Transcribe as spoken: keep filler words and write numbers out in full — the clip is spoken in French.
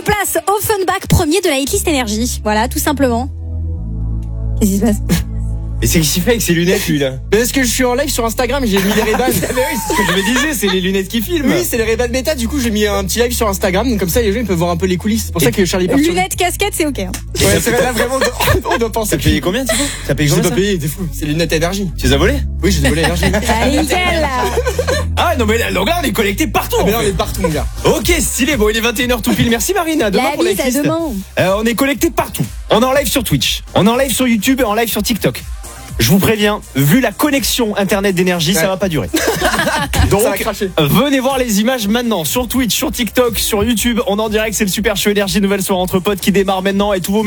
place Offenbach, premier de la hitlist énergie. Voilà, tout simplement. Qu'est-ce qui se passe? Et c'est qu'est-ce qu'il fait avec ses lunettes, lui, là? Parce que je suis en live sur Instagram et j'ai mis les Ray-Ban. Mais oui, c'est ce que je me disais, c'est les lunettes qui filment. Oui, c'est les Ray-Ban Beta. Du coup, j'ai mis un petit live sur Instagram. Donc, comme ça, les gens ils peuvent voir un peu les coulisses. C'est pour ça que Charlie part sur- Lunettes, casquette, c'est ok. hein. Ouais, c'est là vraiment. On doit penser. T'as payé combien, Thibaut? T'as payé Je combien? pas ça payé, t'es fou. C'est les lunettes énergie. Tu les as volées? Oui, je les ai volées énergie. Ah, nickel. Ah, non, mais là, donc là, on est connectés partout. Ah, mais là, en on fait. est partout, mon gars. Ok, stylé. Bon, il est vingt et une heures tout pile. Merci, Marina. Demain La pour la bise à hitlist. demain. Euh, on est connectés partout. On est en live sur Twitch. On est en live sur YouTube et en live sur TikTok. Je vous préviens, vu la connexion internet d'énergie, Ouais. ça va pas durer. Ça va Donc, cracher. venez voir les images maintenant sur Twitch, sur TikTok, sur YouTube. On est en direct, c'est le Super Show Énergie, nouvelle soirée entre potes qui démarre maintenant et tous vos